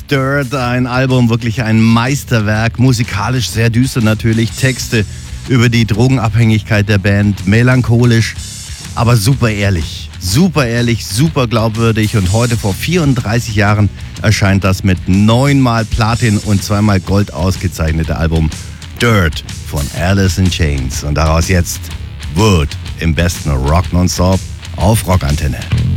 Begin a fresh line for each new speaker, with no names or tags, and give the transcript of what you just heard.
Dirt, ein Album, wirklich ein Meisterwerk, musikalisch sehr düster natürlich, Texte über die Drogenabhängigkeit der Band, melancholisch, aber super ehrlich, super glaubwürdig und heute vor 34 Jahren erscheint das mit 9-mal Platin und 2-mal Gold ausgezeichnete Album Dirt von Alice in Chains und daraus jetzt Wood im besten Rock Nonstop auf Rockantenne.